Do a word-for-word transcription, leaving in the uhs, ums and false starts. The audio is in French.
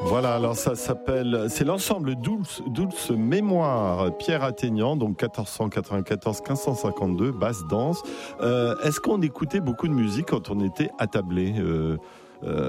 Voilà, alors ça s'appelle, c'est l'ensemble Douce, Douce Mémoire, Pierre Athénian, donc quatorze cent quatre-vingt-quatorze à quinze cent cinquante-deux, basse danse. Euh, est-ce qu'on écoutait beaucoup de musique quand on était attablé euh, euh,